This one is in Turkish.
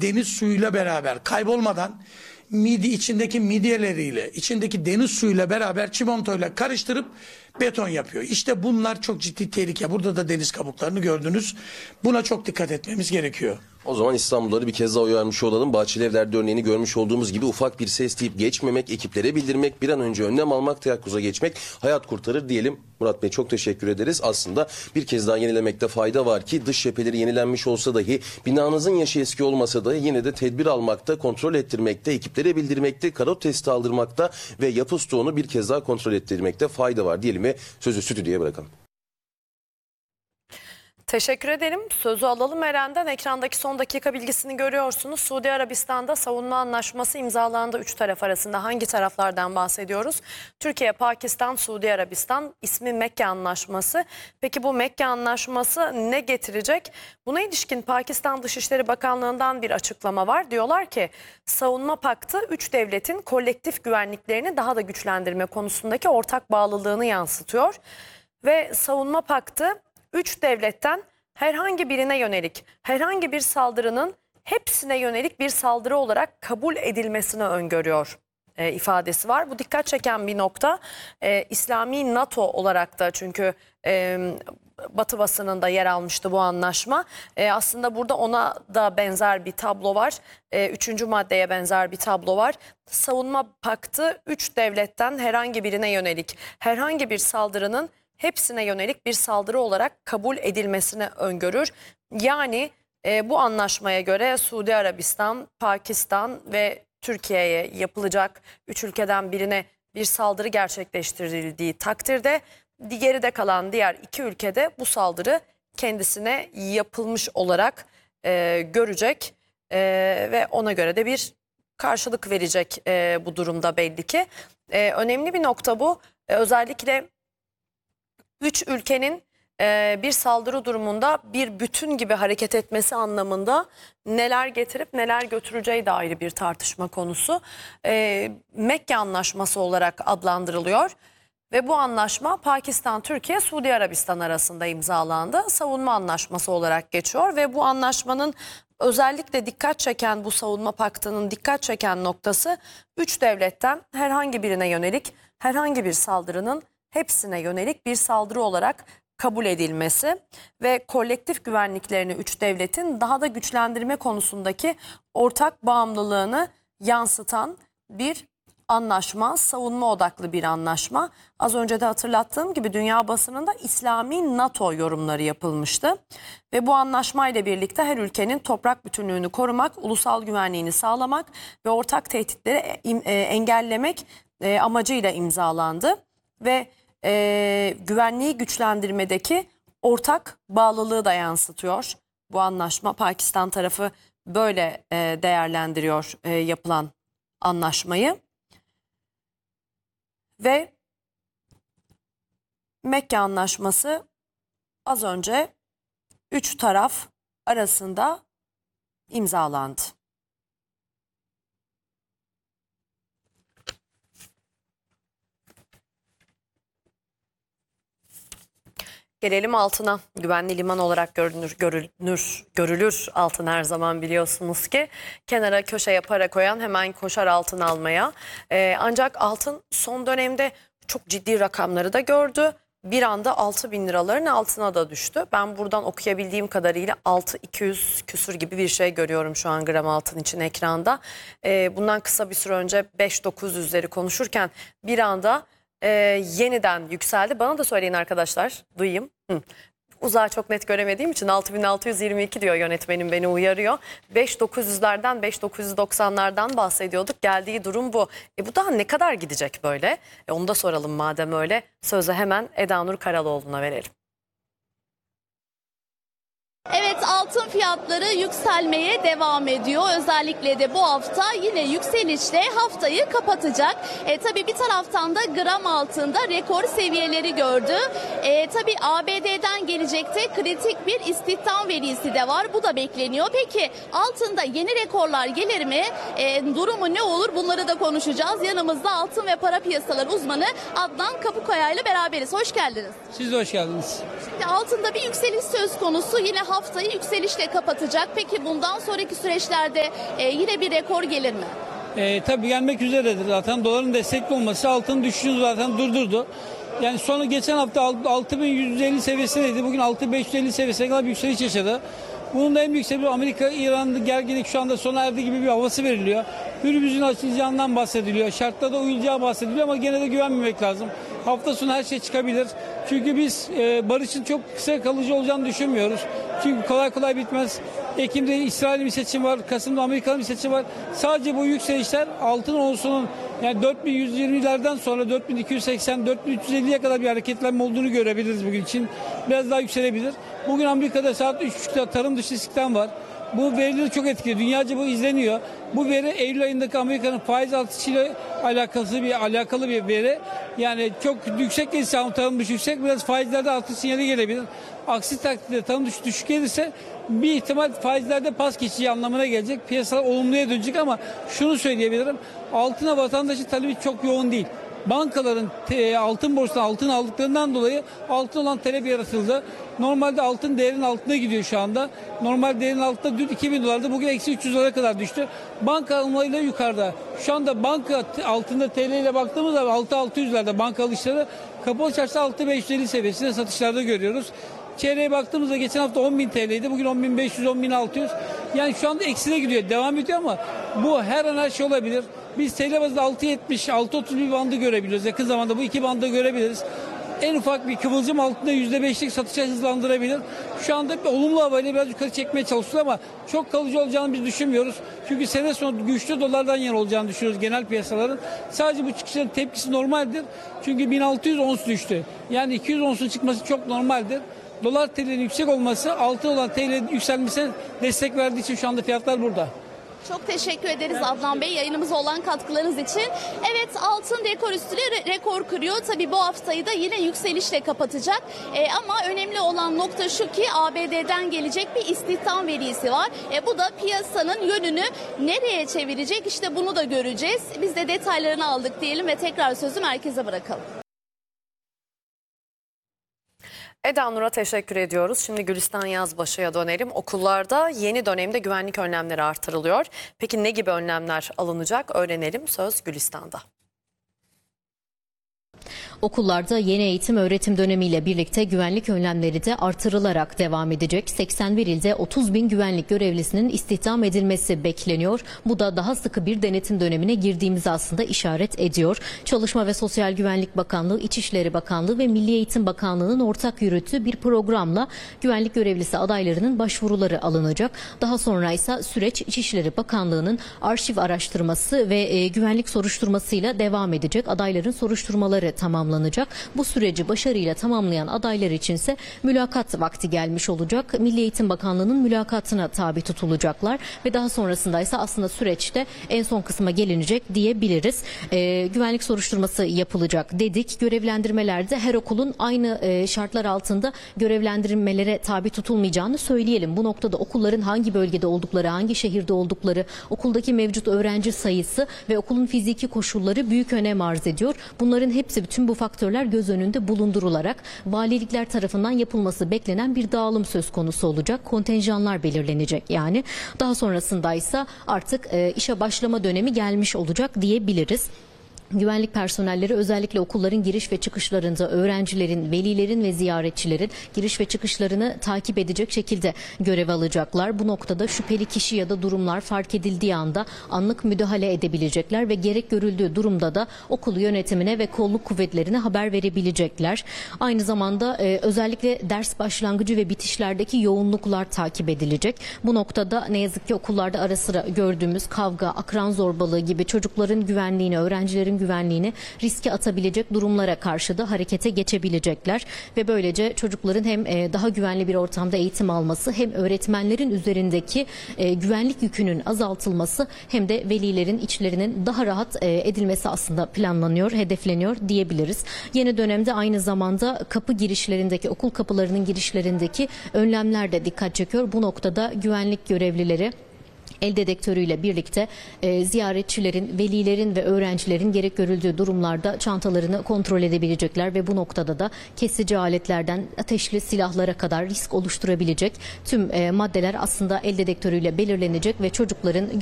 deniz suyuyla beraber kaybolmadan içindeki midyeleriyle, içindeki deniz suyuyla beraber çimentoyla karıştırıp beton yapıyor. İşte bunlar çok ciddi tehlike. Burada da deniz kabuklarını gördünüz. Buna çok dikkat etmemiz gerekiyor. O zaman İstanbulluları bir kez daha uyarmış olalım. Bahçeli Evler'de örneğini görmüş olduğumuz gibi ufak bir ses deyip geçmemek, ekiplere bildirmek, bir an önce önlem almak, teyakkuza geçmek hayat kurtarır diyelim. Murat Bey çok teşekkür ederiz. Aslında bir kez daha yenilemekte fayda var ki dış cepheleri yenilenmiş olsa dahi, binanızın yaşı eski olmasa dahi yine de tedbir almakta, kontrol ettirmekte, ekiplere bildirmekte, karot testi aldırmakta ve yapı stoğunu bir kez daha kontrol ettirmekte fayda var diyelim ve sözü stüdyoya bırakalım. Teşekkür ederim. Sözü alalım Eren'den. Ekrandaki son dakika bilgisini görüyorsunuz. Suudi Arabistan'da savunma anlaşması imzalandı 3 taraf arasında. Hangi taraflardan bahsediyoruz? Türkiye, Pakistan, Suudi Arabistan. İsmi Mekke Anlaşması. Peki bu Mekke Anlaşması ne getirecek? Buna ilişkin Pakistan Dışişleri Bakanlığı'ndan bir açıklama var. Diyorlar ki savunma paktı 3 devletin kolektif güvenliklerini daha da güçlendirme konusundaki ortak bağlılığını yansıtıyor. Ve savunma paktı 3 devletten herhangi birine yönelik herhangi bir saldırının hepsine yönelik bir saldırı olarak kabul edilmesini öngörüyor ifadesi var. Bu dikkat çeken bir nokta. İslami NATO olarak da çünkü Batı basınında yer almıştı bu anlaşma. Aslında burada ona da benzer bir tablo var. 3. maddeye benzer bir tablo var. Savunma paktı 3 devletten herhangi birine yönelik herhangi bir saldırının hepsine yönelik bir saldırı olarak kabul edilmesini öngörür. Yani bu anlaşmaya göre Suudi Arabistan, Pakistan ve Türkiye'ye yapılacak 3 ülkeden birine bir saldırı gerçekleştirildiği takdirde geride kalan diğer 2 ülkede bu saldırı kendisine yapılmış olarak görecek ve ona göre de bir karşılık verecek bu durumda belli ki. Önemli bir nokta bu. Özellikle 3 ülkenin bir saldırı durumunda bir bütün gibi hareket etmesi anlamında neler getirip neler götüreceği de ayrı bir tartışma konusu. Mekke Anlaşması olarak adlandırılıyor ve bu anlaşma Pakistan, Türkiye, Suudi Arabistan arasında imzalandı. Savunma anlaşması olarak geçiyor ve bu anlaşmanın özellikle dikkat çeken, bu savunma paktının dikkat çeken noktası 3 devletten herhangi birine yönelik herhangi bir saldırının hepsine yönelik bir saldırı olarak kabul edilmesi ve kolektif güvenliklerini 3 devletin daha da güçlendirme konusundaki ortak bağımlılığını yansıtan bir anlaşma, savunma odaklı bir anlaşma. Az önce de hatırlattığım gibi dünya basınında İslami NATO yorumları yapılmıştı. Ve bu anlaşmayla birlikte her ülkenin toprak bütünlüğünü korumak, ulusal güvenliğini sağlamak ve ortak tehditleri engellemek amacıyla imzalandı. Ve güvenliği güçlendirmedeki ortak bağlılığı da yansıtıyor. Bu anlaşma Pakistan tarafı böyle değerlendiriyor yapılan anlaşmayı. Ve Mekke Anlaşması az önce 3 taraf arasında imzalandı. Gelelim altına. Güvenli liman olarak görülür altın her zaman biliyorsunuz ki. Kenara köşeye para koyan hemen koşar altın almaya. Ancak altın son dönemde çok ciddi rakamları da gördü. Bir anda 6.000 liraların altına da düştü. Ben buradan okuyabildiğim kadarıyla 6.200 küsur gibi bir şey görüyorum şu an gram altın için ekranda. Bundan kısa bir süre önce 5.900'leri konuşurken bir anda yeniden yükseldi. Bana da söyleyin arkadaşlar, duyayım. Uzağı çok net göremediğim için 6.622 diyor yönetmenim, beni uyarıyor. 5.900'lerden 5.990'lardan bahsediyorduk. Geldiği durum bu. Bu daha ne kadar gidecek böyle? Onu da soralım madem öyle. Sözü hemen Eda Nur Karaloğlu'na verelim. Evet, altın fiyatları yükselmeye devam ediyor. Özellikle de bu hafta yine yükselişle haftayı kapatacak. Tabii bir taraftan da gram altında rekor seviyeleri gördü. Tabii ABD'den gelecekte kritik bir istihdam verisi de var. Bu da bekleniyor. Peki altında yeni rekorlar gelir mi? Durumu ne olur? Bunları da konuşacağız. Yanımızda altın ve para piyasaları uzmanı Adnan Kapukaya ile beraberiz. Hoş geldiniz. Siz de hoş geldiniz. Şimdi altında bir yükseliş söz konusu. Yine haftayı yükselişle kapatacak. Peki bundan sonraki süreçlerde yine bir rekor gelir mi? Tabii gelmek üzeredir zaten. Doların destekli olması altın düşüşünü zaten durdurdu. Yani sonra geçen hafta 6.150 seviyesindeydi. Bugün 6.550 seviyesine kadar bir yükseliş yaşadı. Bunun da en büyük sebebi Amerika-İran gerginlik şu anda sona erdi gibi bir havası veriliyor. Hürmüz'ün açılacağından bahsediliyor. Şartlarda uyulacağı bahsediliyor ama gene de güvenmemek lazım. Hafta sonu her şey çıkabilir. Çünkü biz barışın çok kısa kalıcı olacağını düşünmüyoruz. Çünkü kolay kolay bitmez. Ekim'de İsrail'in bir seçim var. Kasım'da Amerika'nın bir seçim var. Sadece bu yükselişler altın onsunun yani 4120'lerden sonra 4280, 4350'ye kadar bir hareketlenme olduğunu görebiliriz bugün için. Biraz daha yükselebilir. Bugün Amerika'da saat 3.30'da tarım dışı istihdam var. Bu verileri çok etkili. Dünyaca bu izleniyor. Bu veri Eylül ayındaki Amerika'nın faiz artışıyla alakalı bir veri. Yani çok yüksek gelirse tarım dışı yüksek, biraz faizlerde artış sinyali gelebilir. Aksi takdirde tarım dışı düşük gelirse bir ihtimal faizlerde pas geçeceği anlamına gelecek. Piyasalar olumluya dönecek ama şunu söyleyebilirim. Altına vatandaşın talebi çok yoğun değil. Bankaların altın borsasına altın aldıklarından dolayı altın olan talep yaratıldı. Normalde altın değerinin altına gidiyor şu anda. Normal değerinin altında dün 2000 dolardı. Bugün eksi 300 dolara kadar düştü. Banka alımlarıyla yukarıda. Şu anda banka altında TL ile baktığımızda 6.600'lerde banka alışları, kapalı çarşıda 6.550 seviyesinde satışlarda görüyoruz. Çeyreğe baktığımızda geçen hafta 10.000 TL'ydi. Bugün 10.500, 10.600. Yani şu anda eksine gidiyor. Devam ediyor ama bu her an her şey olabilir. Biz TL bazında 6.70, 6.30 bir bandı görebiliyoruz. Yakın zamanda bu iki bandı görebiliriz. En ufak bir kıvılcım altında %5'lik satışa hızlandırabilir. Şu anda bir olumlu havayla biraz yukarı çekmeye çalışıyor ama çok kalıcı olacağını biz düşünmüyoruz. Çünkü sene sonu güçlü dolardan yana olacağını düşünüyoruz genel piyasaların. Sadece bu çıkışların tepkisi normaldir. Çünkü 1600 ons düştü. Yani 200 onsun çıkması çok normaldir. Dolar TL'nin yüksek olması altın olan TL'nin yükselmesine destek verdiği için şu anda fiyatlar burada. Çok teşekkür ederiz Adnan Bey yayınımıza olan katkılarınız için. Evet, altın rekor üstüne rekor kırıyor. Tabii bu haftayı da yine yükselişle kapatacak. Ama önemli olan nokta şu ki ABD'den gelecek bir istihdam verisi var. Bu da piyasanın yönünü nereye çevirecek, işte bunu da göreceğiz. Biz de detaylarını aldık diyelim ve tekrar sözü merkeze bırakalım. Eda Nur'a teşekkür ediyoruz. Şimdi Gülistan Yazbaşı'ya dönelim. Okullarda yeni dönemde güvenlik önlemleri artırılıyor. Peki ne gibi önlemler alınacak? Öğrenelim. Söz Gülistan'da. Okullarda yeni eğitim öğretim dönemiyle birlikte güvenlik önlemleri de artırılarak devam edecek. 81 ilde 30.000 güvenlik görevlisinin istihdam edilmesi bekleniyor. Bu da daha sıkı bir denetim dönemine girdiğimizi aslında işaret ediyor. Çalışma ve Sosyal Güvenlik Bakanlığı, İçişleri Bakanlığı ve Milli Eğitim Bakanlığı'nın ortak yürüttüğü bir programla güvenlik görevlisi adaylarının başvuruları alınacak. Daha sonra ise süreç İçişleri Bakanlığı'nın arşiv araştırması ve güvenlik soruşturmasıyla devam edecek. Adayların soruşturmaları tamamlanacak. Bu süreci başarıyla tamamlayan adaylar içinse mülakat vakti gelmiş olacak. Milli Eğitim Bakanlığı'nın mülakatına tabi tutulacaklar ve daha sonrasında ise aslında süreçte en son kısma gelinecek diyebiliriz. Güvenlik soruşturması yapılacak dedik. Görevlendirmelerde her okulun aynı şartlar altında görevlendirmelere tabi tutulmayacağını söyleyelim. Bu noktada okulların hangi bölgede oldukları, hangi şehirde oldukları, okuldaki mevcut öğrenci sayısı ve okulun fiziki koşulları büyük önem arz ediyor. Bunların hepsi, bütün bu faktörler göz önünde bulundurularak valilikler tarafından yapılması beklenen bir dağılım söz konusu olacak. Kontenjanlar belirlenecek yani. Daha sonrasında ise artık işe başlama dönemi gelmiş olacak diyebiliriz. Güvenlik personelleri özellikle okulların giriş ve çıkışlarında öğrencilerin, velilerin ve ziyaretçilerin giriş ve çıkışlarını takip edecek şekilde görev alacaklar. Bu noktada şüpheli kişi ya da durumlar fark edildiği anda anlık müdahale edebilecekler ve gerek görüldüğü durumda da okul yönetimine ve kolluk kuvvetlerine haber verebilecekler. Aynı zamanda özellikle ders başlangıcı ve bitişlerdeki yoğunluklar takip edilecek. Bu noktada ne yazık ki okullarda ara sıra gördüğümüz kavga, akran zorbalığı gibi çocukların güvenliğini, öğrencilerin güvenliğini riske atabilecek durumlara karşı da harekete geçebilecekler ve böylece çocukların hem daha güvenli bir ortamda eğitim alması, hem öğretmenlerin üzerindeki güvenlik yükünün azaltılması, hem de velilerin içlerinin daha rahat edilmesi aslında planlanıyor, hedefleniyor diyebiliriz. Yeni dönemde aynı zamanda kapı girişlerindeki, okul kapılarının girişlerindeki önlemler de dikkat çekiyor. Bu noktada güvenlik görevlileri El dedektörüyle birlikte ziyaretçilerin, velilerin ve öğrencilerin gerek görüldüğü durumlarda çantalarını kontrol edebilecekler ve bu noktada da kesici aletlerden ateşli silahlara kadar risk oluşturabilecek tüm maddeler aslında el dedektörüyle belirlenecek ve çocukların